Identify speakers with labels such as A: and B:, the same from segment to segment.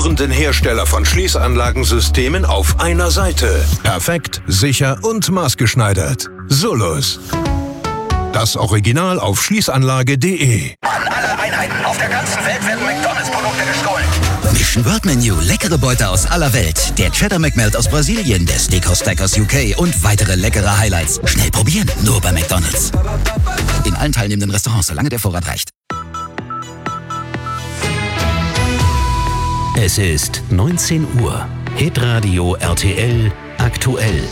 A: führenden Hersteller von Schließanlagensystemen auf einer Seite. Perfekt, sicher und maßgeschneidert. Solus. Das Original auf schließanlage.de.
B: An alle Einheiten auf der ganzen Welt werden McDonalds-Produkte gestohlen.
C: Mission World Menu, leckere Beute aus aller Welt. Der Cheddar McMelt aus Brasilien, der Steakhouse Stack aus UK und weitere leckere Highlights. Schnell probieren, nur bei McDonalds. In allen teilnehmenden Restaurants, solange der Vorrat reicht.
D: Es ist 19 Uhr. Hitradio RTL aktuell.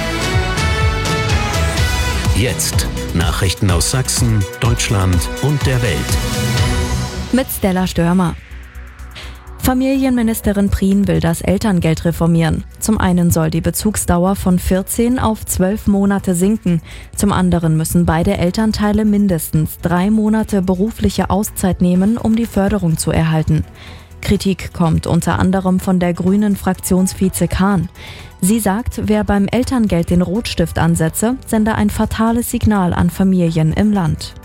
D: Jetzt Nachrichten aus Sachsen, Deutschland und der Welt.
E: Mit Stella Störmer. Familienministerin Prien will das Elterngeld reformieren. Zum einen soll die Bezugsdauer von 14 auf 12 Monate sinken. Zum anderen müssen beide Elternteile mindestens 3 Monate berufliche Auszeit nehmen, um die Förderung zu erhalten. Kritik kommt unter anderem von der grünen Fraktionsvize Kahn. Sie sagt, wer beim Elterngeld den Rotstift ansetze, sende ein fatales Signal an Familien im Land.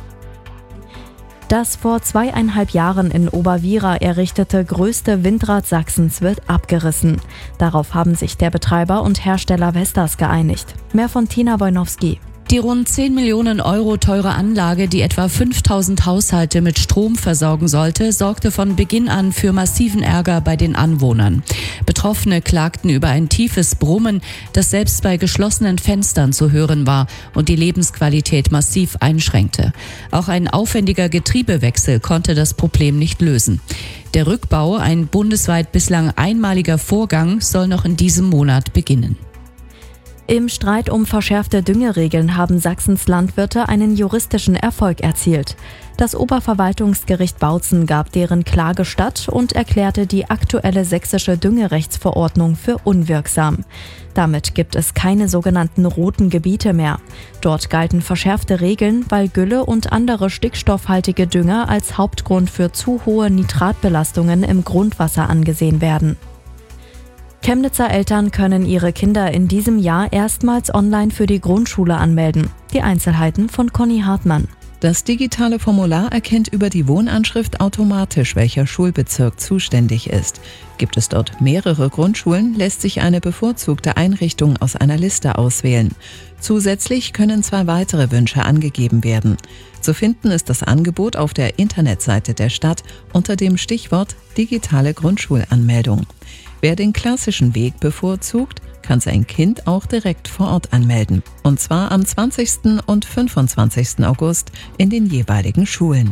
E: Das vor 2,5 Jahren in Oberwiera errichtete größte Windrad Sachsens wird abgerissen. Darauf haben sich der Betreiber und Hersteller Vestas geeinigt. Mehr von Tina Wojnowski.
F: Die rund 10 Millionen Euro teure Anlage, die etwa 5000 Haushalte mit Strom versorgen sollte, sorgte von Beginn an für massiven Ärger bei den Anwohnern. Betroffene klagten über ein tiefes Brummen, das selbst bei geschlossenen Fenstern zu hören war und die Lebensqualität massiv einschränkte. Auch ein aufwendiger Getriebewechsel konnte das Problem nicht lösen. Der Rückbau, ein bundesweit bislang einmaliger Vorgang, soll noch in diesem Monat beginnen.
E: Im Streit um verschärfte Düngeregeln haben Sachsens Landwirte einen juristischen Erfolg erzielt. Das Oberverwaltungsgericht Bautzen gab deren Klage statt und erklärte die aktuelle sächsische Düngerechtsverordnung für unwirksam. Damit gibt es keine sogenannten roten Gebiete mehr. Dort galten verschärfte Regeln, weil Gülle und andere stickstoffhaltige Dünger als Hauptgrund für zu hohe Nitratbelastungen im Grundwasser angesehen werden. Chemnitzer Eltern können ihre Kinder in diesem Jahr erstmals online für die Grundschule anmelden. Die Einzelheiten von Conny Hartmann.
G: Das digitale Formular erkennt über die Wohnanschrift automatisch, welcher Schulbezirk zuständig ist. Gibt es dort mehrere Grundschulen, lässt sich eine bevorzugte Einrichtung aus einer Liste auswählen. Zusätzlich können 2 weitere Wünsche angegeben werden. Zu finden ist das Angebot auf der Internetseite der Stadt unter dem Stichwort digitale Grundschulanmeldung. Wer den klassischen Weg bevorzugt, kann sein Kind auch direkt vor Ort anmelden. Und zwar am 20. und 25. August in den jeweiligen Schulen.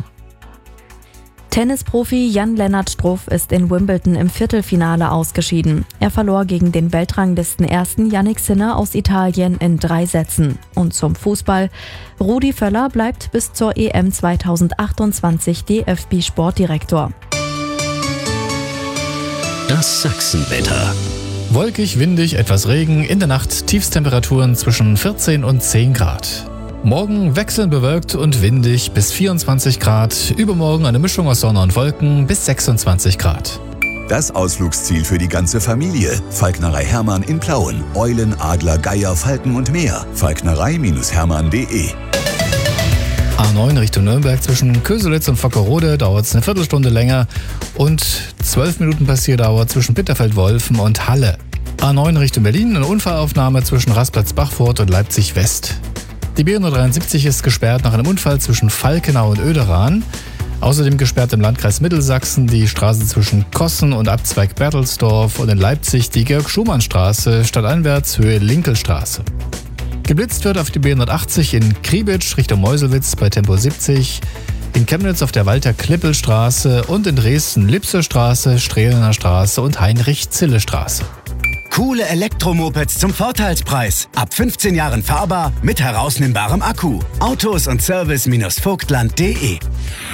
E: Tennisprofi Jan-Lennart Struff ist in Wimbledon im Viertelfinale ausgeschieden. Er verlor gegen den Weltranglistenersten Jannik Sinner aus Italien in 3 Sätzen. Und zum Fußball. Rudi Völler bleibt bis zur EM 2028 DFB-Sportdirektor.
D: Das Sachsenwetter.
H: Wolkig, windig, etwas Regen, in der Nacht Tiefstemperaturen zwischen 14 und 10 Grad. Morgen wechselnd bewölkt und windig bis 24 Grad, übermorgen eine Mischung aus Sonne und Wolken bis 26 Grad.
I: Das Ausflugsziel für die ganze Familie. Falknerei Hermann in Plauen. Eulen, Adler, Geier, Falken und mehr. Falknerei-hermann.de.
H: A9 Richtung Nürnberg zwischen Köselitz und Vockerode dauert es eine Viertelstunde länger und 12 Minuten Passierdauer zwischen Bitterfeld-Wolfen und Halle. A9 Richtung Berlin, eine Unfallaufnahme zwischen Rasplatz-Bachfurt und Leipzig-West. Die B173 ist gesperrt nach einem Unfall zwischen Falkenau und Oederan. Außerdem gesperrt im Landkreis Mittelsachsen die Straße zwischen Kossen und Abzweig Bertelsdorf und in Leipzig die Georg-Schumann-Straße stadteinwärts Höhe Linkelstraße. Geblitzt wird auf die B180 in Kriebitsch Richtung Meuselwitz bei Tempo 70, in Chemnitz auf der Walter-Klippel-Straße und in Dresden Lipser-Straße, Strehlener Straße und Heinrich-Zille-Straße.
C: Coole Elektromopeds zum Vorteilspreis. Ab 15 Jahren fahrbar mit herausnehmbarem Akku. Autos und Service-vogtland.de